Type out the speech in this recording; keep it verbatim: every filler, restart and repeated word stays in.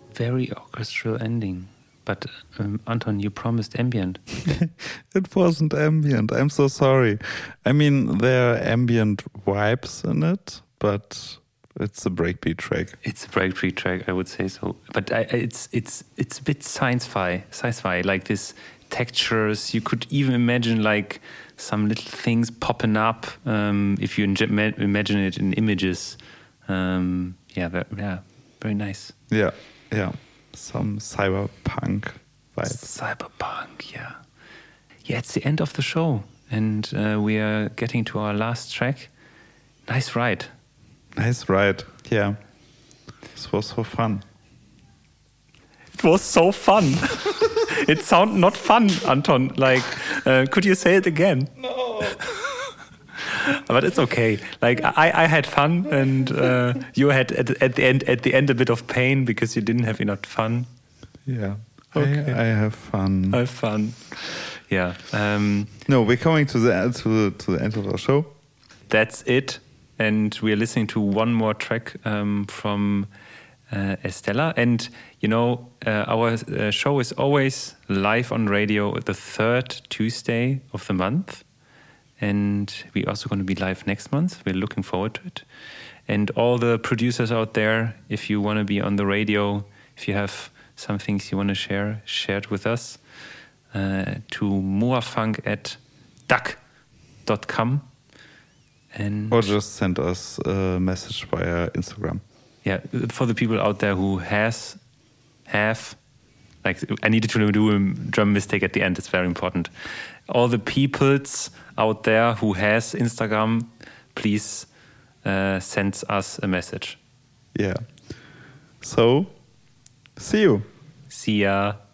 very orchestral ending. But um, Anton, you promised ambient. It wasn't ambient. I'm so sorry. I mean, there are ambient vibes in it, but it's a breakbeat track. It's a breakbeat track, I would say so. But I, it's it's it's a bit science-fi, sci-fi, like this textures. You could even imagine like some little things popping up um, if you inge- imagine it in images. Um, yeah, very, yeah, very nice. Yeah, yeah. Some cyberpunk vibe. Cyberpunk, yeah. Yeah, it's the end of the show. And uh, we are getting to our last track. Nice ride. Nice ride, yeah. This was so fun. It was so fun. It sounded not fun, Anton. Like, uh, could you say it again? No. But it's okay. Like I, I had fun, and uh, you had at, at the end at the end a bit of pain because you didn't have enough fun. Yeah. Okay. I, I have fun. I have fun. Yeah. Um, no, we're coming to the to to the end of our show. That's it, and we're listening to one more track um, from uh, Estella. And you know, uh, our uh, show is always live on radio the third Tuesday of the month. And we're also going to be live next month. We're looking forward to it. And all the producers out there, if you want to be on the radio, if you have some things you want to share, share it with us uh, to moafunk at duck dot com. And or just send us a message via Instagram. Yeah, for the people out there who has, have, like I needed to do a German mistake at the end. It's very important. All the peoples out there who has Instagram, please uh, send us a message. Yeah. So, see you. See ya.